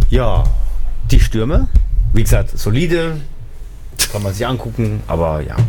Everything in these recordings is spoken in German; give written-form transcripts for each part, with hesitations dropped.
Ja, die Stürme, wie gesagt, solide, kann man sich angucken, aber ja.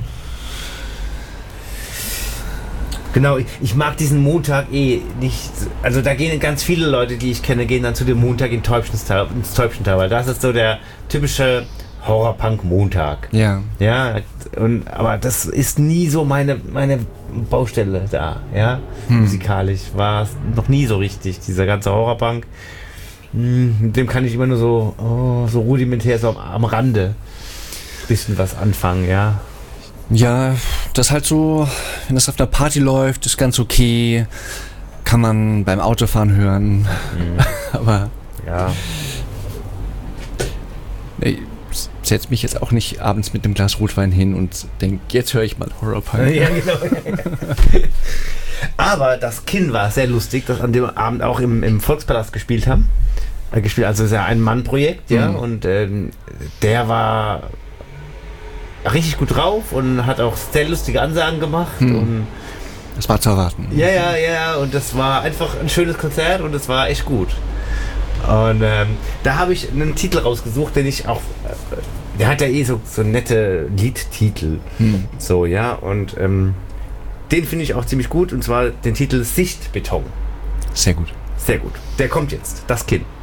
Genau, ich mag diesen Montag nicht. Also da gehen ganz viele Leute, die ich kenne, gehen dann zu dem Montag ins Täubchental, weil das ist so der typische Horror-Punk-Montag. Ja. Ja, aber das ist nie so meine Baustelle da, ja. Musikalisch war es noch nie so richtig, dieser ganze Horror-Punk. Mit dem kann ich immer nur so rudimentär, so am Rande bisschen was anfangen, ja. Ja, das halt so, wenn das auf einer Party läuft, ist ganz okay. Kann man beim Autofahren hören. Aber ja. Ich setze mich jetzt auch nicht abends mit einem Glas Rotwein hin und denke, jetzt höre ich mal Horror-Punk. Ja, genau. Aber das Kinn war sehr lustig, das an dem Abend auch im Volkspalast gespielt haben. Also es ist ja ein Mann-Projekt, ja, und der war richtig gut drauf und hat auch sehr lustige Ansagen gemacht. Und das war zu erwarten. Ja, und das war einfach ein schönes Konzert und es war echt gut. Und da habe ich einen Titel rausgesucht, den ich auch, der hat ja so nette Liedtitel, so, ja, und den finde ich auch ziemlich gut, und zwar den Titel Sichtbeton. Sehr gut. Sehr gut. Der kommt jetzt, das Kinn.